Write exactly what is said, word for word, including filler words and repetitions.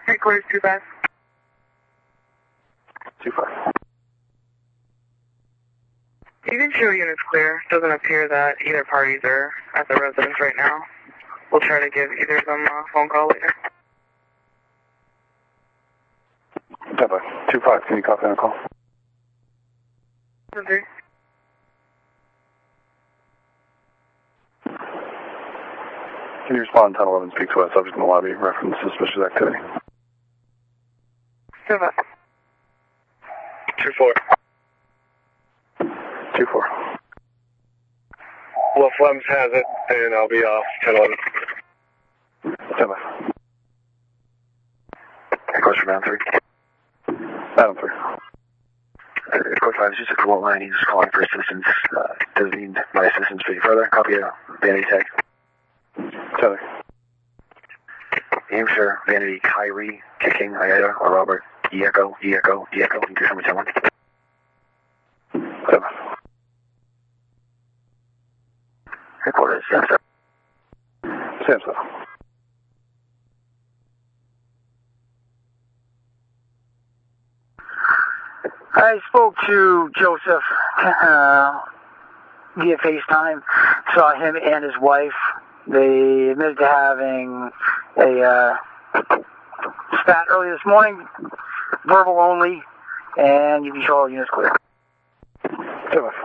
Headquarters two five. two five. You can show units clear. Doesn't appear that either parties are at the residence right now. We'll try to give either of them a phone call later. Tampa, two five, can you copy on a call? one three. Can you respond ten eleven, speak to us, subject in the lobby, reference suspicious activity? two five. two four. two four. Well, Flems has it, and I'll be off ten eleven. Tampa. Headquarters from Adam three. Adam three. Uh, Code five is just a remote line. He's calling for assistance. Uh, doesn't need my assistance any further. Copy a vanity tag. Taylor. Hampshire, Vanity, Kyrie, Kicking, Ida, or Robert, E-Echo, E-Echo, E-Echo, and two seven ten one. Seven. Headquarters, Sam seven. Sam seven. I spoke to Joseph uh, via FaceTime, saw him and his wife. They admitted to having a uh, spat early this morning, verbal only, and you can show all units clear. Seven.